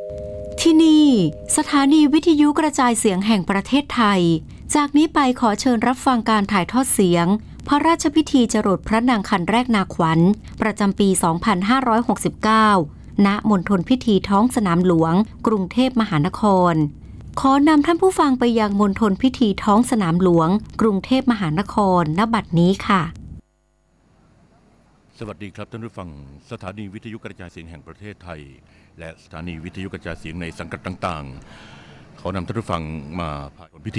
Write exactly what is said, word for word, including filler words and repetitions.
ที่นี่สถานีวิทยุกระจายเสียงแห่งประเทศไทยจากนี้ไปขอเชิญรับฟังการถ่ายทอดเสียงพระราชพิธีจรดพระนางคันแรกนาขวัญประจำปี สองพันห้าร้อยหกสิบเก้า ณ มณฑลพิธีท้องสนามหลวงกรุงเทพมหานครขอนำท่านผู้ฟังไปยังมณฑลพิธีท้องสนามหลวงกรุงเทพมหานคร ณ บัดนี้ค่ะสวัสดีครับท่านผู้ฟังสถานีวิทยุกระจายเสียงแห่งประเทศไทยและสถานีวิทยุกระจายเสียงในสังกัดต่างๆขอนำท่านผู้ฟังมาผ่านพิธี